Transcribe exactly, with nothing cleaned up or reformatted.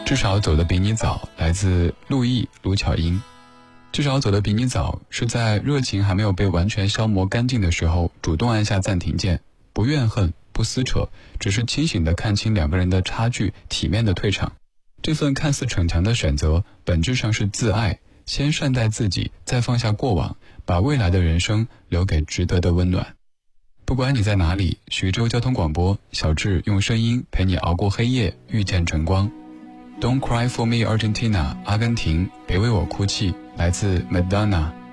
至少走得比你早，来自陆毅卢巧音。至少走得比你早，是在热情还没有被完全消磨干净的时候，主动按下暂停键，不怨恨，不撕扯，只是清醒地看清两个人的差距，体面地退场。这份看似逞强的选择，本质上是自爱，先善待自己，再放下过往，把未来的人生留给值得的温暖。不管你在哪里，徐州交通广播，小智用声音陪你熬过黑夜，遇见晨光。Don't cry for me, Argentina， 阿根廷，别为我哭泣，来自 Madonna。